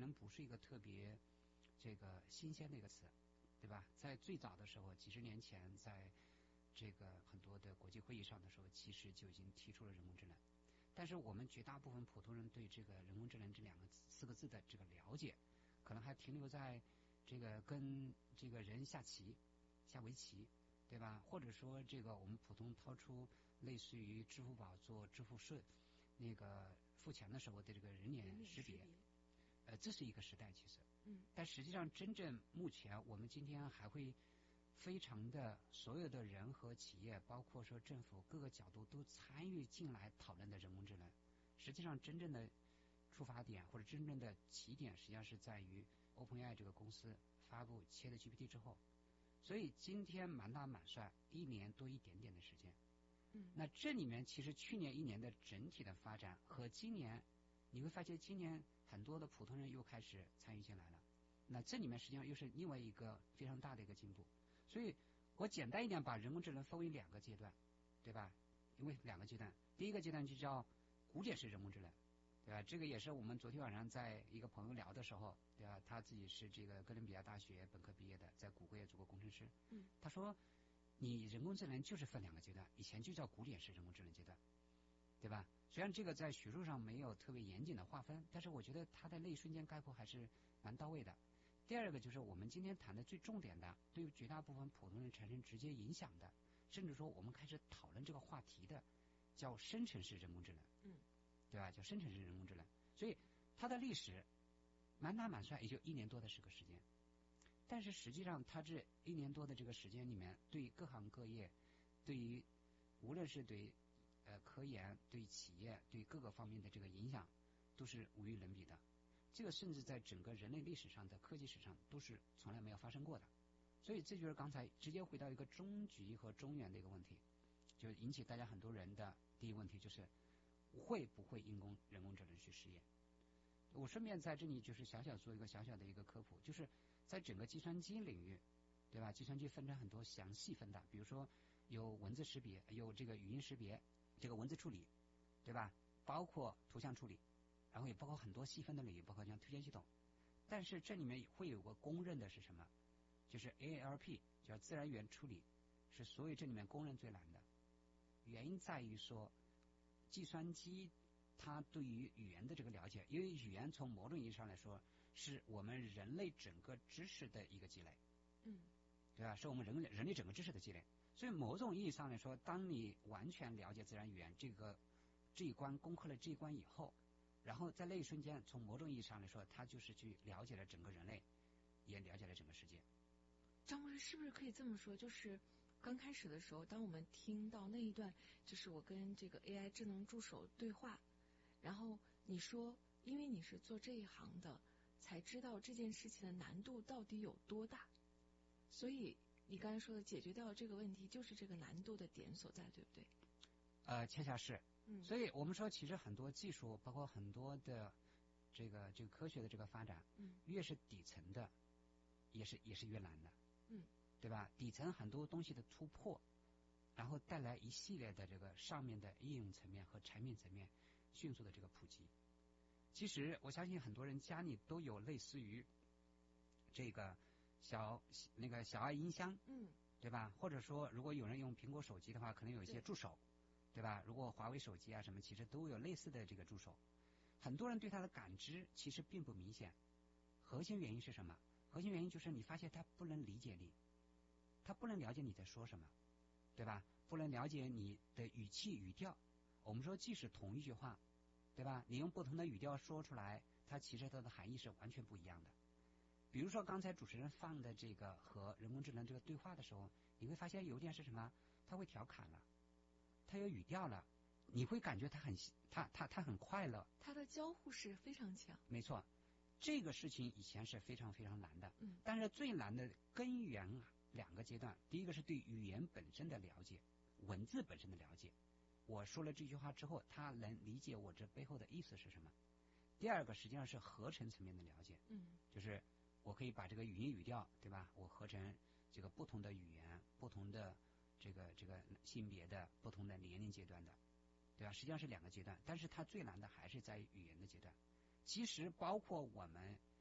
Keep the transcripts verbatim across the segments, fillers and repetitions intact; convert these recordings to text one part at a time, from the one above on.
能不是一个特别这个新鲜的一个词，对吧？在最早的时候，几十年前，在这个很多的国际会议上的时候，其实就已经提出了人工智能。但是我们绝大部分普通人对这个人工智能这两个四个字的这个了解，可能还停留在这个跟这个人下棋、下围棋，对吧？或者说这个我们普通掏出类似于支付宝做支付顺那个付钱的时候的这个人脸识别，呃，这是一个时代其实。 嗯。 但实际上，真正目前我们今天还会非常的所有的人和企业，包括说政府各个角度都参与进来讨论的人工智能，实际上真正的出发点或者真正的起点，实际上是在于 OpenAI 这个公司发布 ChatGPT 之后。所以今天满打满算一年多一点点的时间。 嗯。 那这里面其实去年一年的整体的发展和今年，你会发现今年很多的普通人又开始参与进来了。那这里面实际上又是另外一个非常大的一个进步。所以我简单一点把人工智能分为两个阶段，对吧？因为两个阶段，第一个阶段就叫古典式人工智能，对吧？这个也是我们昨天晚上在一个朋友聊的时候，对吧？他自己是这个哥伦比亚大学本科毕业的，在谷歌也做过工程师。 嗯。 他说，你人工智能就是分两个阶段，以前就叫古典式人工智能阶段，对吧？虽然这个在学术上没有特别严谨的划分，但是我觉得它的那一瞬间概括还是蛮到位的。第二个就是我们今天谈的最重点的，对于绝大部分普通人产生直接影响的，甚至说我们开始讨论这个话题的，叫生成式人工智能。 嗯。 对吧？叫生成式人工智能。所以它的历史满打满算也就一年多的这个时间。但是实际上，它这一年多的这个时间里面，对各行各业，对于无论是对呃科研、对企业、对各个方面的这个影响，都是无与伦比的。这个甚至在整个人类历史上的科技史上都是从来没有发生过的。所以这就是刚才直接回到一个终极和中原的一个问题，就引起大家很多人的第一个问题就是会不会因工人工智能去实验。我顺便在这里就是小小做一个小小的一个科普，就是在整个计算机领域，对吧？计算机分成很多详细分的，比如说有文字识别，有这个语音识别，这个文字处理，对吧？包括图像处理，然后也包括很多细分的领域，包括像推荐系统。但是这里面会有个公认的是什么？就是 A L P， 叫自然语言处理，是所有这里面公认最难的。原因在于说，计算机它对于语言的这个了解，因为语言从某种意义上来说，是我们人类整个知识的一个积累， 嗯， 对吧？是我们人人类整个知识的积累。所以某种意义上来说，当你完全了解自然语言这个这一关，攻克了这一关以后，然后在那一瞬间，从某种意义上来说，它就是去了解了整个人类，也了解了整个世界。 张博士是不是可以这么说？就是刚开始的时候，当我们听到那一段，就是我跟这个 A I 智能助手对话，然后你说，因为你是做这一行的，才知道这件事情的难度到底有多大，所以你刚才说的解决掉这个问题，就是这个难度的点所在，对不对？ 呃，恰恰是。 嗯， 所以我们说，其实很多技术，包括很多的这个这个科学的这个发展， 嗯， 越是底层的，也是也是越难的， 嗯， 对吧？底层很多东西的突破，然后带来一系列的这个上面的应用层面和产品层面迅速的这个普及。其实我相信很多人家里都有类似于这个小那个小爱音箱， 嗯， 对吧？或者说，如果有人用苹果手机的话，可能有一些助手。对吧？如果华为手机啊什么，其实都有类似的这个助手。很多人对它的感知其实并不明显。核心原因是什么？核心原因就是你发现它不能理解你，它不能了解你在说什么，对吧？不能了解你的语气语调。我们说，即使同一句话，对吧？你用不同的语调说出来，它其实它的含义是完全不一样的。比如说刚才主持人放的这个和人工智能这个对话的时候，你会发现有一点是什么？它会调侃了。他有语调了，你会感觉他很他他他很快乐， 他的交互是非常强。 没错，这个事情以前是非常非常难的， 嗯， 但是最难的根源啊两个阶段，第一个是对语言本身的了解，文字本身的了解，我说了这句话之后，他能理解我这背后的意思是什么。第二个实际上是合成层面的了解， 嗯， 就是我可以把这个语音语调，对吧？我合成这个不同的语言，不同的。这个这个性别的不同的年龄阶段的，对吧？实际上是两个阶段，但是它最难的还是在语言的阶段。其实包括我们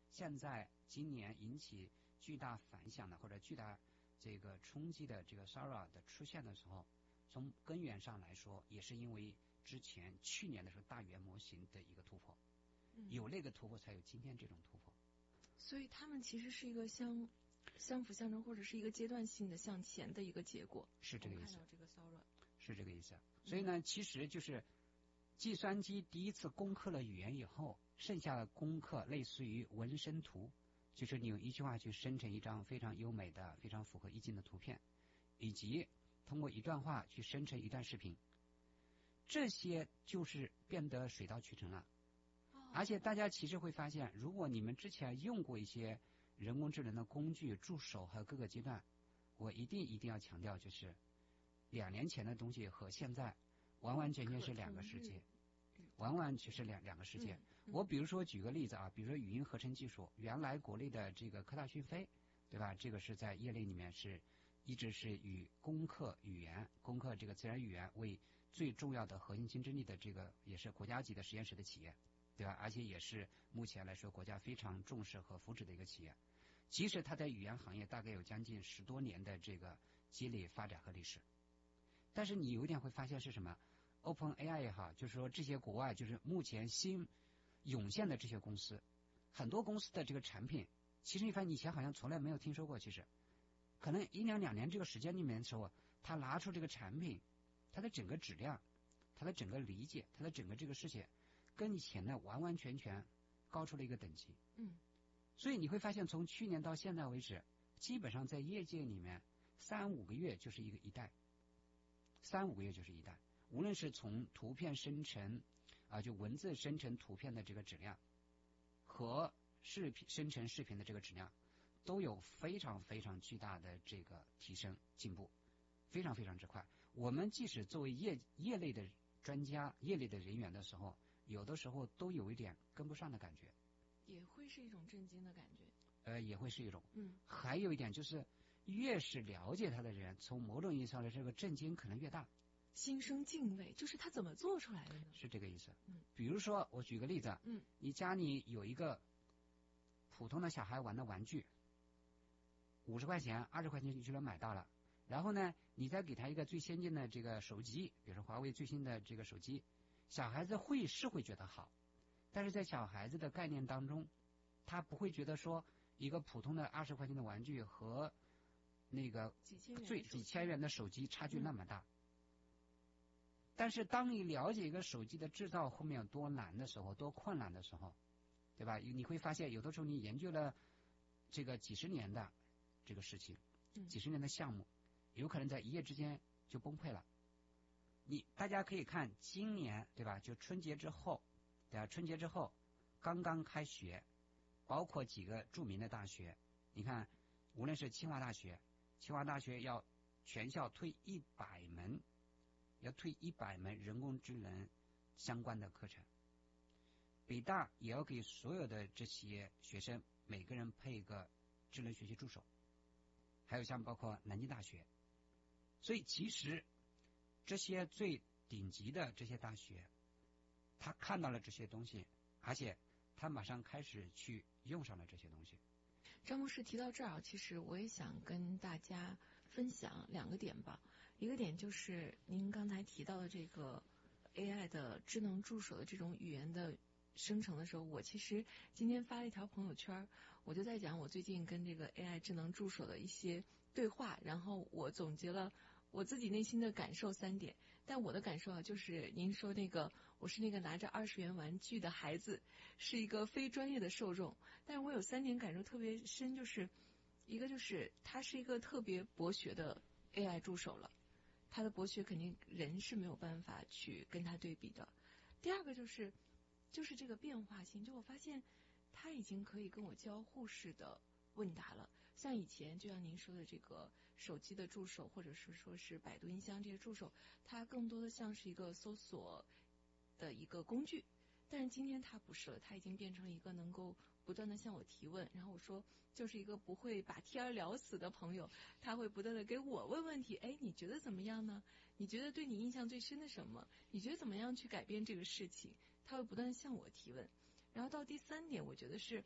现在今年引起巨大反响的或者巨大这个冲击的这个 Sora 的出现的时候，从根源上来说，也是因为之前去年的时候大语言模型的一个突破， 嗯、 有那个突破才有今天这种突破。 所以他们其实是一个相相辅相成，或者是一个阶段性的向前的一个结果。 是这个意思。 这个 Sora 是这个意思。所以呢，嗯、其实就是计算机第一次攻克了语言以后，剩下的攻克类似于纹身图，就是你用一句话去生成一张非常优美的、非常符合意境的图片，以及通过一段话去生成一段视频，这些就是变得水到渠成了。而且大家其实会发现，如果你们之前用过一些人工智能的工具、助手还有各个阶段，我一定一定要强调，就是两年前的东西和现在完完全全是两个世界，完完全是两两个世界。我比如说举个例子啊，比如说语音合成技术，原来国内的这个科大讯飞，对吧？这个是在业内里面是一直是以攻克语言、攻克这个自然语言为最重要的核心竞争力的这个，也是国家级的实验室的企业。对吧？而且也是目前来说国家非常重视和扶持的一个企业。其实它在语言行业大概有将近十多年的这个积累发展和历史。但是你有一点会发现是什么 ？OpenAI 也好，就是说这些国外就是目前新涌现的这些公司，很多公司的这个产品，其实你发现以前好像从来没有听说过。其实可能一两两年这个时间里面的时候，他拿出这个产品，它的整个质量，它的整个理解，它的整个这个事情。跟以前呢完完全全高出了一个等级。 嗯， 所以你会发现从去年到现在为止，基本上在业界里面三五个月就是一个一代，三五个月就是一代。无论是从图片生成啊，就文字生成图片的这个质量和视频生成视频的这个质量，都有非常非常巨大的这个提升进步，非常非常之快。我们即使作为业业内的专家、业内的人员的时候，有的时候都有一点跟不上的感觉， 也会是一种震惊的感觉。 呃，也会是一种。 嗯。 还有一点就是，越是了解他的人，从某种意义上的这个震惊可能越大。 心生敬畏，就是他怎么做出来的呢？ 是这个意思。 嗯。 比如说，我举个例子。 嗯。 你家里有一个普通的小孩玩的玩具，五十块钱、二十块钱你就能买到了。然后呢，你再给他一个最先进的这个手机，比如说华为最新的这个手机。小孩子会是会觉得好，但是在小孩子的概念当中，他不会觉得说一个普通的二十块钱的玩具和那个最几千元的手机差距那么大。嗯、但是当你了解一个手机的制造后面有多难的时候，多困难的时候，对吧？你会发现有的时候你研究了这个几十年的这个事情，几十年的项目，有可能在一夜之间就崩溃了。你大家可以看今年对吧？就春节之后，对吧？春节之后刚刚开学，包括几个著名的大学，你看，无论是清华大学，清华大学要全校推一百门，要推一百门人工智能相关的课程。北大也要给所有的这些学生每个人配一个智能学习助手，还有像包括南京大学，所以其实。这些最顶级的这些大学，他看到了这些东西，而且他马上开始去用上了这些东西。 张博士提到这儿，其实我也想跟大家分享两个点吧。一个点就是您刚才提到的这个 A I 的智能助手的这种语言的生成的时候，我其实今天发了一条朋友圈，我就在讲我最近跟这个 A I 智能助手的一些对话，然后我总结了我自己内心的感受三点。但我的感受啊，就是您说那个我是那个拿着二十元玩具的孩子，是一个非专业的受众。但是我有三点感受特别深，就是一个就是他是一个特别博学的 A I 助手了，他的博学肯定人是没有办法去跟他对比的。第二个就是就是这个变化性，就我发现他已经可以跟我交互式的问答了。像以前就像您说的这个手机的助手，或者是说是百度音箱这些助手，它更多的像是一个搜索的一个工具。但是今天它不是了，它已经变成了一个能够不断的向我提问，然后我说就是一个不会把天儿聊死的朋友，他会不断的给我问问题。哎，你觉得怎么样呢？你觉得对你印象最深的什么？你觉得怎么样去改变这个事情？他会不断的向我提问。然后到第三点，我觉得是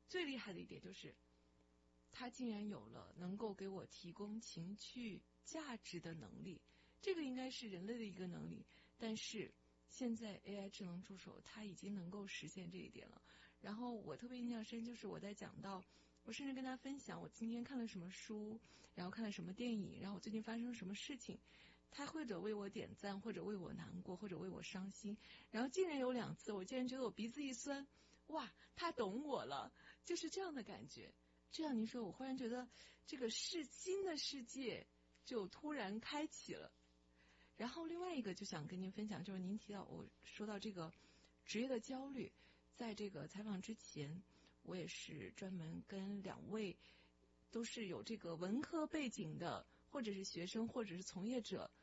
最厉害的一点就是，它竟然有了能够给我提供情绪价值的能力，这个应该是人类的一个能力，但是现在 A I 智能助手它已经能够实现这一点了。然后我特别印象深，就是我在讲到，我甚至跟他分享我今天看了什么书，然后看了什么电影，然后我最近发生了什么事情，他或者为我点赞，或者为我难过，或者为我伤心，然后竟然有两次，我竟然觉得我鼻子一酸，哇，他懂我了，就是这样的感觉。这样您说，我忽然觉得这个世新的世界就突然开启了。然后另外一个就想跟您分享，就是您提到我说到这个职业的焦虑，在这个采访之前，我也是专门跟两位都是有这个文科背景的，或者是学生，或者是从业者